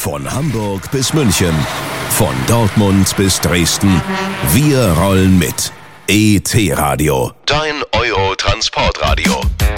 Von Hamburg bis München, von Dortmund bis Dresden. Wir rollen mit. ET Radio. Dein Euro-Transportradio.